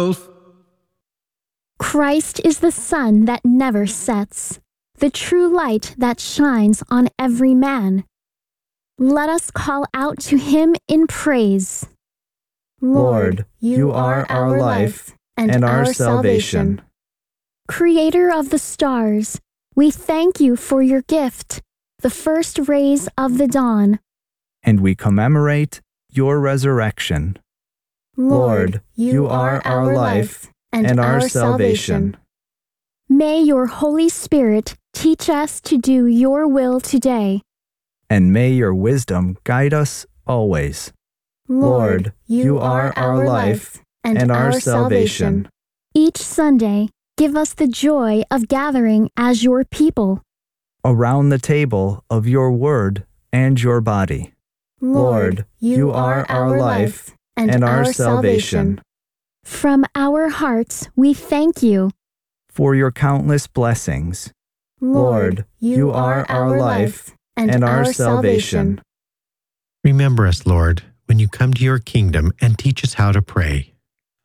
Christ is the sun that never sets, the true light that shines on every man. Let us call out to him in praise. Lord, you are our life and our salvation. Creator of the stars, we thank you for your gift, the first rays of the dawn. And we commemorate your resurrection. Lord, you are our life and our salvation. May your Holy Spirit teach us to do your will today. And may your wisdom guide us always. Lord, you are our life and our salvation. Each Sunday, give us the joy of gathering as your people. Around the table of your word and your body. Lord, you are our life and our salvation. From our hearts, we thank you for your countless blessings. Lord, you are our life and our salvation. Remember us, Lord, when you come to your kingdom and teach us how to pray.